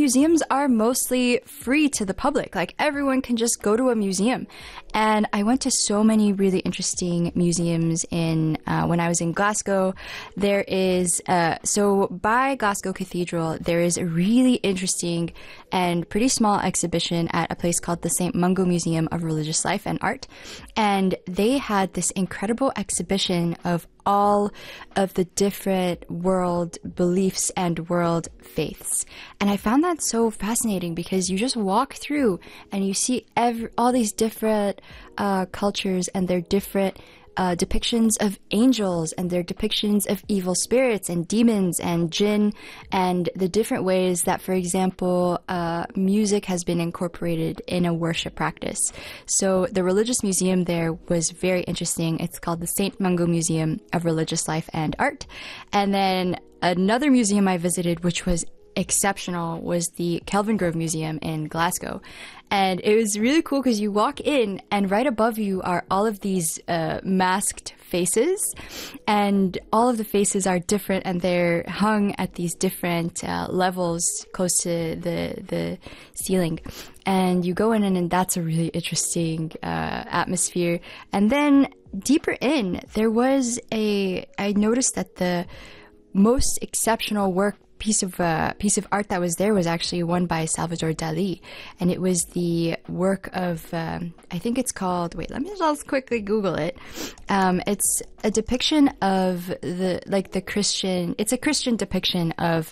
museums are mostly free to the public. Like, everyone can just go to a museum. And I went to so many really interesting museums when I was in Glasgow. There is, so by Glasgow Cathedral, there is a really interesting and pretty small exhibition at a place called the St. Mungo Museum of Religious Life and Art. And they had this incredible exhibition of all of the different world beliefs and world faiths. And I found that so fascinating because you just walk through and you see all these different cultures and their different depictions of angels and their depictions of evil spirits and demons and jinn, and the different ways that, for example, music has been incorporated in a worship practice. So the religious museum there was very interesting. It's called the St. Mungo Museum of Religious Life and Art. And then another museum I visited, which was exceptional, was the Kelvingrove Museum in Glasgow. And it was really cool because you walk in and right above you are all of these masked faces, and all of the faces are different and they're hung at these different levels close to the ceiling. And you go in and that's a really interesting atmosphere. And then deeper in, I noticed that the most exceptional piece of art that was there was actually one by Salvador Dali, and it was the work of I think it's called, wait, let me just quickly Google it. It's a depiction of the Christian, it's a Christian depiction of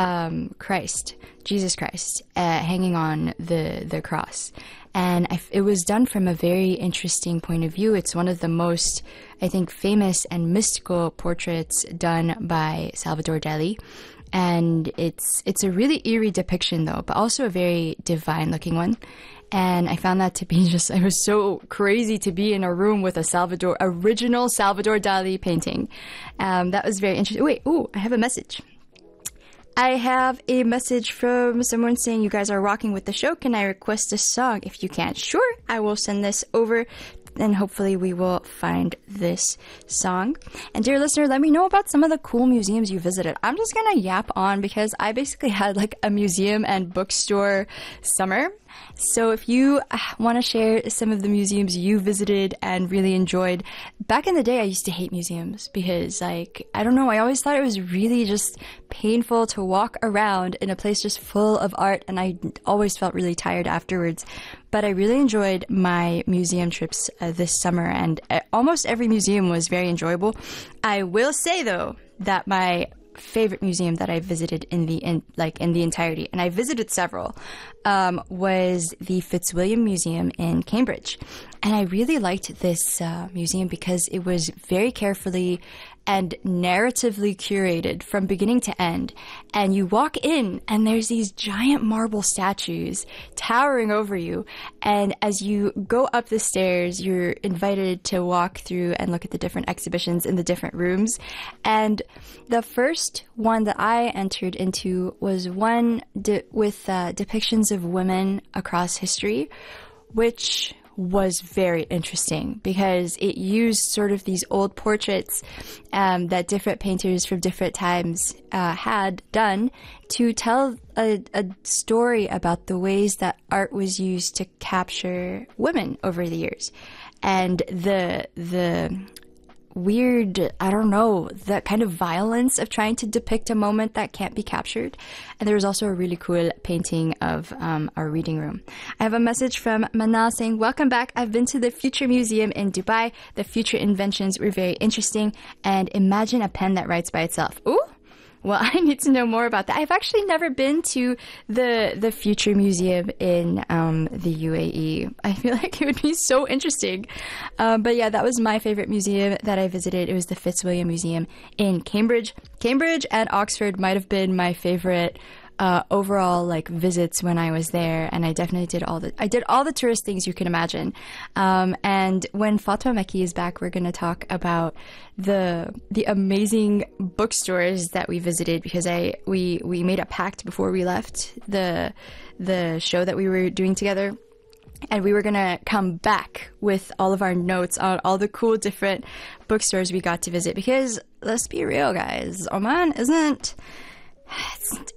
Jesus Christ hanging on the cross. And it was done from a very interesting point of view. It's one of the most, I think, famous and mystical portraits done by Salvador Dali. And it's a really eerie depiction, though, but also a very divine-looking one. And I found that to be it was so crazy to be in a room with a original Salvador Dali painting. That was very interesting. Wait, I have a message. I have a message from someone saying, you guys are rocking with the show. Can I request a song? If you can, sure. I will send this over and hopefully we will find this song. And dear listener, let me know about some of the cool museums you visited. I'm just gonna yap on because I basically had like a museum and bookstore summer. So if you want to share some of the museums you visited and really enjoyed, back in the day I used to hate museums because, like, I don't know, I always thought it was really just painful to walk around in a place just full of art, and I always felt really tired afterwards. But I really enjoyed my museum trips this summer, and almost every museum was very enjoyable. I will say, though, that my favorite museum that I visited in the entirety, and I visited several, was the Fitzwilliam Museum in Cambridge. And I really liked this museum because it was very carefully and narratively curated from beginning to end. And you walk in and there's these giant marble statues towering over you. And as you go up the stairs, you're invited to walk through and look at the different exhibitions in the different rooms. And the first one that I entered into was one with depictions of women across history, which was very interesting because it used sort of these old portraits that different painters from different times had done to tell a story about the ways that art was used to capture women over the years. And the weird, I don't know, that kind of violence of trying to depict a moment that can't be captured. And there was also a really cool painting of our reading room. I have a message from Manal saying, welcome back. I've been to the Future Museum in Dubai. The future inventions were very interesting. And imagine a pen that writes by itself. Ooh. Well, I need to know more about that. I've actually never been to the Future Museum in the UAE. I feel like it would be so interesting. But yeah, that was my favorite museum that I visited. It was the Fitzwilliam Museum in Cambridge. Cambridge and Oxford might have been my favorite overall like visits when I was there, and I definitely did all the tourist things you can imagine. And when Fatma Mekki is back, we're going to talk about the amazing bookstores that we visited, because we made a pact before we left the show that we were doing together. And we were going to come back with all of our notes on all the cool different bookstores we got to visit. Because let's be real, guys, Oman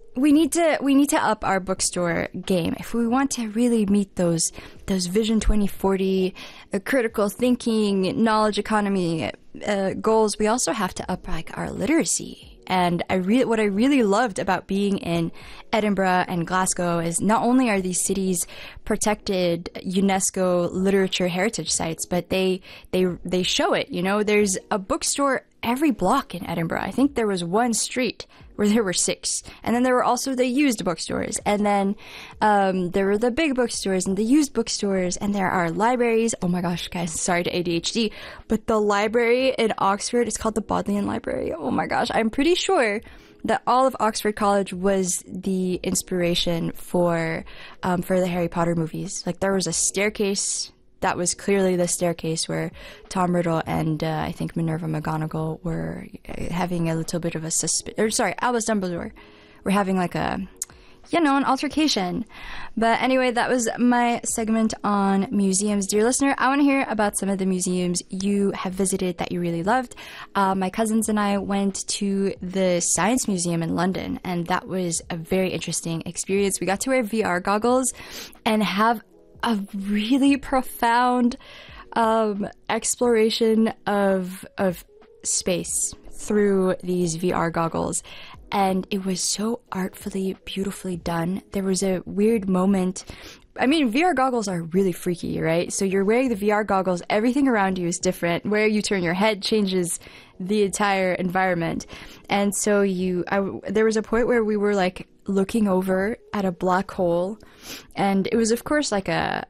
we need to up our bookstore game if we want to really meet those Vision 2040 critical thinking, knowledge economy goals. We also have to up like our literacy. And what I really loved about being in Edinburgh and Glasgow is not only are these cities protected UNESCO literature heritage sites, but they show it. You know, there's a bookstore every block in Edinburgh. I think there was one street where there were 6. And then there were also the used bookstores. And then there were the big bookstores and the used bookstores. And there are libraries. Oh my gosh, guys, sorry to ADHD. But the library in Oxford is called the Bodleian Library. Oh my gosh, I'm pretty sure that all of Oxford College was the inspiration for the Harry Potter movies. Like, there was a staircase that was clearly the staircase where Tom Riddle and I think Minerva McGonagall were having a little bit of a Albus Dumbledore were having like an altercation. But anyway, that was my segment on museums. Dear listener, I want to hear about some of the museums you have visited that you really loved. My cousins and I went to the Science Museum in London, and that was a very interesting experience. We got to wear VR goggles and have a really profound exploration of space through these VR goggles. And it was so artfully, beautifully done. There was a weird moment. I mean, VR goggles are really freaky, right? So you're wearing the VR goggles, everything around you is different. Where you turn your head changes the entire environment. And so there was a point where we were like looking over at a black hole, and it was of course like a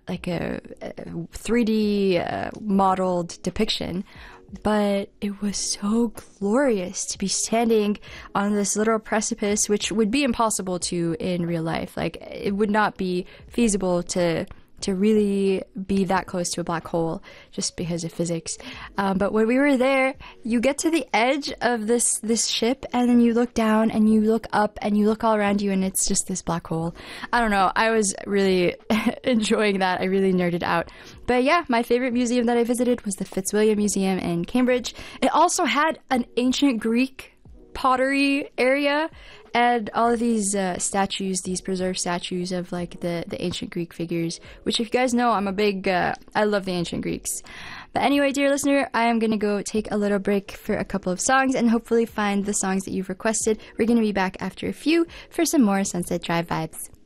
3D modeled depiction, but it was so glorious to be standing on this little precipice, which would be impossible to in real life. Like, it would not be feasible to really be that close to a black hole just because of physics. But when we were there, you get to the edge of this ship, and then you look down and you look up and you look all around you, and it's just this black hole. I don't know. I was really enjoying that. I really nerded out. But yeah, my favorite museum that I visited was the Fitzwilliam Museum in Cambridge. It also had an ancient Greek pottery area and all of these statues, these preserved statues of like the ancient Greek figures, which if you guys know, I'm a big, I love the ancient Greeks. But anyway, dear listener, I am going to go take a little break for a couple of songs and hopefully find the songs that you've requested. We're going to be back after a few for some more Sunset Drive vibes.